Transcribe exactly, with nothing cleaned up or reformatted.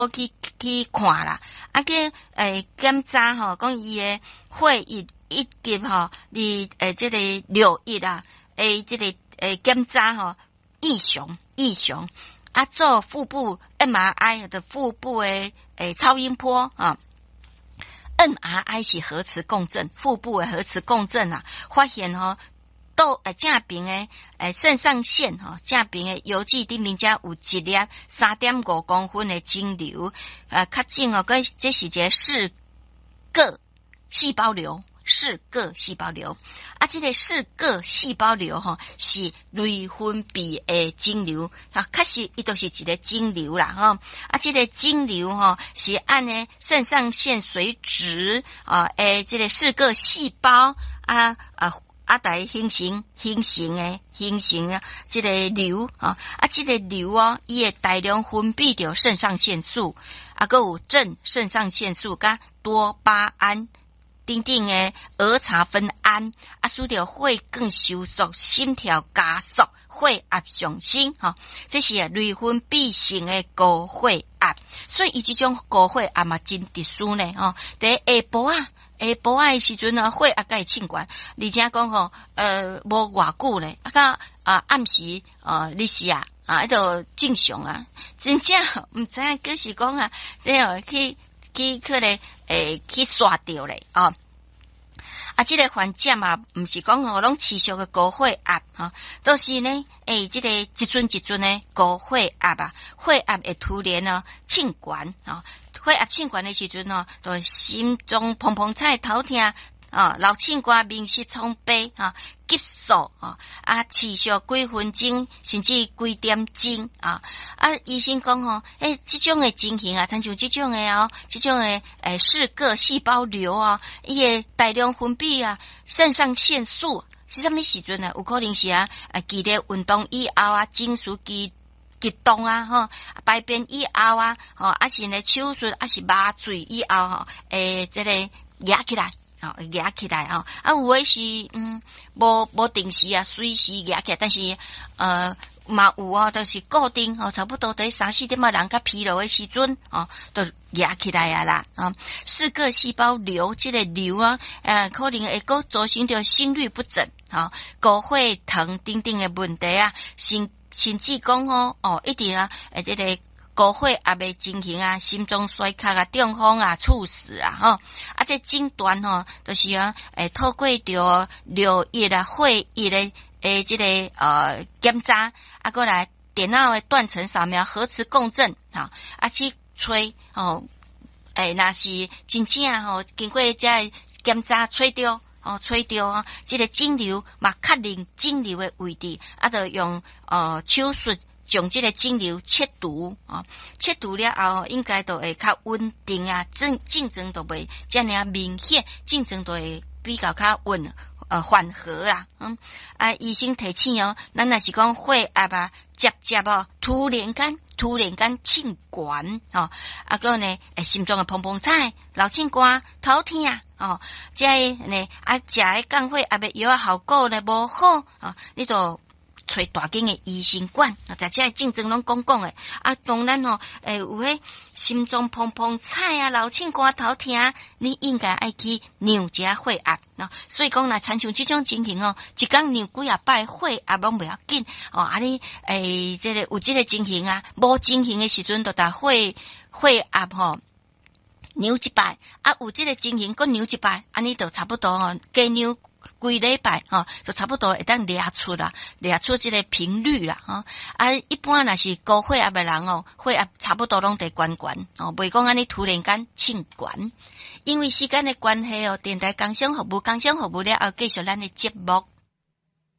去去看啦，啊去诶检查吼，讲伊诶血液以及吼你诶即个尿液啊，诶即个诶检查吼异常异常，啊做腹部 M R I 的腹部诶诶超音波啊。M R I 是核磁共振，腹部的核磁共振啊，发现吼、哦，到诶正边诶诶肾上腺吼，正边诶邮寄顶面遮有一粒三点五公分的晶瘤，啊，较正哦，个这是一个视铬细胞瘤。视铬细胞瘤啊，这个视铬细胞瘤吼是内分泌的肿瘤啊，确实伊都是一个肿瘤啦吼啊，这个肿瘤吼是按呢肾上腺髓质啊诶，这个视铬细胞啊啊啊来形成形成的形成啊，这个瘤啊啊，这个瘤哦，伊会大量分泌着肾上腺素啊，还有正肾上腺素甲多巴胺。等等的儿茶酚胺啊，使得血管收缩、心跳加速、血压上升，哈，这是内分泌性的高血压，所以伊这种高血压嘛真特殊呢，吼。在下晡啊，下晡啊的时阵啊，血压该称悬，而且讲吼，呃，无偌久咧，啊，甲啊暗时呃，你是啊，啊，迄个正常啊，真正毋知影，可是讲啊，这样去。去可能诶去刷掉咧哦，啊，这个患者嘛，毋是讲吼，拢持续嘅高血压哈，都是呢，诶，这个一阵一阵的高血压啊，血压会突然呢罄悬啊，血压罄悬的时阵呢，就心中砰砰菜头痛啊，脑罄瓜面色苍白啊，急速啊，啊，持续几分钟甚至几点钟啊，啊，医生讲吼，诶，这种的情形啊，亲像这种的哦，这种的诶视铬细胞瘤啊，伊会大量分泌啊肾上腺素，是啥物时阵啊？有可能是啊，啊，剧烈运动以后啊，情绪激激动啊，吼，排便以后啊，吼，啊是呢手术，啊是麻醉以后吼，诶，这个压起来。哦，压起来哦，啊，有诶是嗯，无无定时啊，随时压起来，但是呃，嘛有哦，都是固定哦，差不多在三四点啊，人较疲劳诶时阵哦，都压起来啊啦啊，视铬细胞瘤这个瘤啊，呃，可能会个造成着心律不整，哈，高血糖等等诶问题啊，甚甚至讲哦，哦，一定啊，诶，这个。高血压的情形啊，心脏衰竭啊，中风啊，猝死啊，吼啊，这诊断吼，就是啊，诶，透过着尿液啊、血液的诶，这个呃检查，啊，过来电脑的断层扫描、核磁共振，哈，啊去吹哦，诶，那是真正吼，经过这检查吹掉。哦，吹掉啊，这个肿瘤嘛，确认肿瘤的位置，啊，就用呃手术。将这个肿瘤切除啊，切除了后应该都会较稳定啊，症症状都袂这样明显，症状都会比较较稳呃缓和啦。嗯啊，医生提醒哦，咱若是讲血压啊，接接哦，突然间突然间罄悬哦，啊个呢，诶，心脏的砰砰踩，脑罄瓜，头痛哦，这呢啊，食诶降血压的药效果呢无好啊，你都。找大间的医生管，啊，大家竞争拢讲讲诶，啊，当然吼，诶，有迄心脏砰砰踩啊，脑罄瓜头痛，你应该爱去量一下血压，喏，所以讲若亲像这种情形哦，一工量几啊摆血压拢袂要紧，哦，啊你诶，这个有这个情形啊，无情形的时阵，就打血血压吼。量一摆，啊，有这个情形，佮量一摆，安尼就差不多哦，加量几礼拜哦，就差不多会当量出啦，量出这个频率啦，哈、哦。啊，一般若是高血压的人哦，血压差不多拢得悬悬哦，袂讲安尼突然间罄悬。因为时间的关系哦，电台工商服务工商服务了后，继续咱的节目。